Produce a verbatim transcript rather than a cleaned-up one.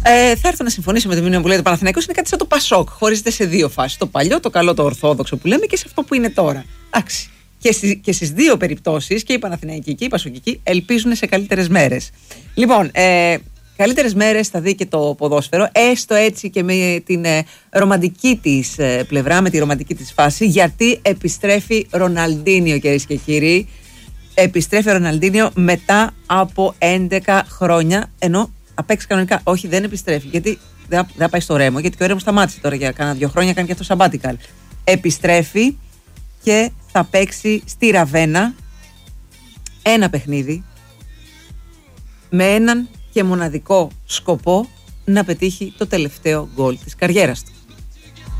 Ε, θα έρθω να συμφωνήσω με το μήνυμα που λέει: το Παναθηναϊκός είναι κάτι σαν το Πασόκ. Χωρίζεται σε δύο φάσεις. Το παλιό, το καλό, το ορθόδοξο που λέμε και σε αυτό που είναι τώρα. Εντάξει. Και, στι, και στις δύο περιπτώσεις, και οι Παναθηναϊκοί και οι Πασοκικοί, ελπίζουν σε καλύτερες μέρες. Λοιπόν, ε, καλύτερες μέρες θα δει και το ποδόσφαιρο, έστω έτσι και με την ε, ρομαντική της ε, πλευρά, με τη ρομαντική της φάση, γιατί επιστρέφει Ροναλντίνιο, κυρίες και κύριοι. Επιστρέφει ο Ροναλντίνιο μετά από έντεκα χρόνια, ενώ απέξει κανονικά. Όχι, δεν επιστρέφει, γιατί δεν θα πάει στο Ρέμο, γιατί και ο Ρέμο σταμάτησε τώρα για κάνα δύο χρόνια, κάνει και αυτό sabbatical. Επιστρέφει και θα παίξει στη Ραβένα ένα παιχνίδι με έναν και μοναδικό σκοπό: να πετύχει το τελευταίο γκολ της καριέρας του.